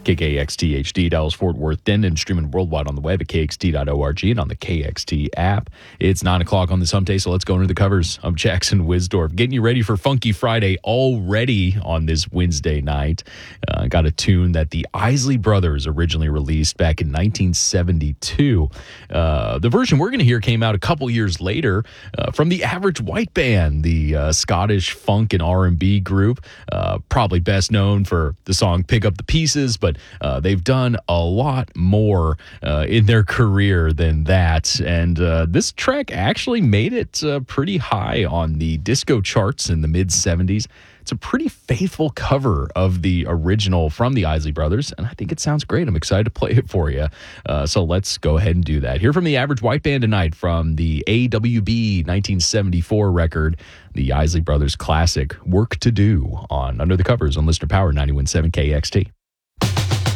KKXT HD, Dallas, Fort Worth, Denton, streaming worldwide on the web at kxt.org and on the KXT app. It's 9 o'clock on this hump day, so let's go into the covers. I'm Jackson Wisdorf, getting you ready for Funky Friday already on this Wednesday night. Got a tune that the Isley Brothers originally released back in 1972. The version we're going to hear came out a couple years later from the Average White Band, the Scottish funk and R&B group, probably best known for the song Pick Up the Pieces, but they've done a lot more in their career than that. And this track actually made it pretty high on the disco charts in the mid-'70s. It's a pretty faithful cover of the original from the Isley Brothers, and I think it sounds great. I'm excited to play it for you. So let's go ahead and do that. Hear from the Average White Band tonight from the AWB 1974 record, the Isley Brothers classic, Work to Do, on Under the Covers on Listener Power 91.7 KXT.